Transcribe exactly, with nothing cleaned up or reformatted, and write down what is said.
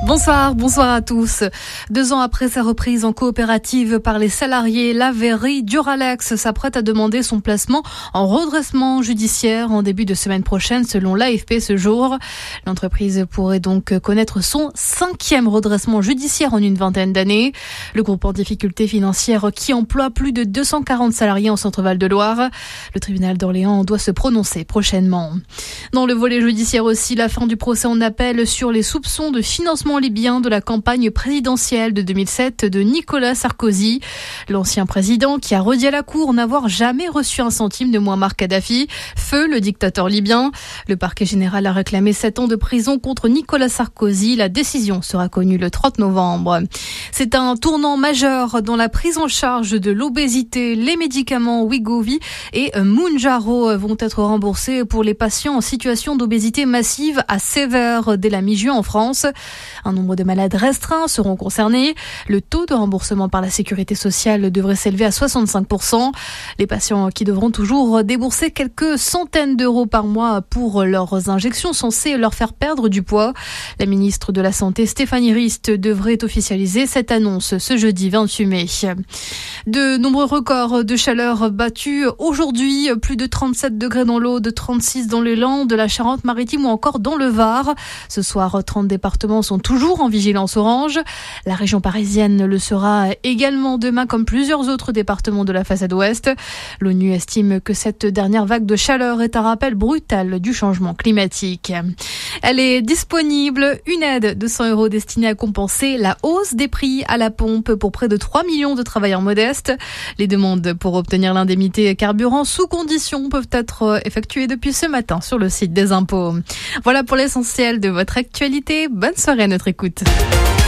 Bonsoir, bonsoir à tous. Deux ans après sa reprise en coopérative par les salariés, la verrerie Duralex s'apprête à demander son placement en redressement judiciaire en début de semaine prochaine, selon l'A F P ce jour. L'entreprise pourrait donc connaître son cinquième redressement judiciaire en une vingtaine d'années. Le groupe en difficulté financière qui emploie plus de deux cent quarante salariés en Centre-Val de Loire. Le tribunal d'Orléans doit se prononcer prochainement. Dans le volet judiciaire aussi, la fin du procès en appel sur les soupçons de financement libyen de la campagne présidentielle de deux mille sept de Nicolas Sarkozy. L'ancien président qui a redit à la cour n'avoir jamais reçu un centime de Mouammar Kadhafi, feu le dictateur libyen. Le parquet général a réclamé sept ans de prison contre Nicolas Sarkozy. La décision sera connue le trente novembre. C'est un tournant majeur dans la prise en charge de l'obésité. Les médicaments Wegovy et Mounjaro vont être remboursés pour les patients en situation d'obésité massive à sévère dès la mi-juin en France. Un nombre de malades restreints seront concernés. Le taux de remboursement par la sécurité sociale devrait s'élever à soixante-cinq pour cent. Les patients qui devront toujours débourser quelques centaines d'euros par mois pour leurs injections censées leur faire perdre du poids. La ministre de la Santé, Stéphanie Rist, devrait officialiser cette annonce ce jeudi vingt-huit mai. De nombreux records de chaleur battus aujourd'hui. Plus de trente-sept degrés dans l'Aude, trente-six dans les Landes, la Charente-Maritime ou encore dans le Var. Ce soir, trente départements sont toujours en vigilance orange. La région parisienne le sera également demain, comme plusieurs autres départements de la façade ouest. L'ONU estime que cette dernière vague de chaleur est un rappel brutal du changement climatique. Elle est disponible, une aide de cent euros destinée à compenser la hausse des prix à la pompe pour près de trois millions de travailleurs modestes. Les demandes pour obtenir l'indemnité carburant sous condition peuvent être effectuées depuis ce matin sur le site des impôts. Voilà pour l'essentiel de votre actualité. Bonne soirée à notre écoute.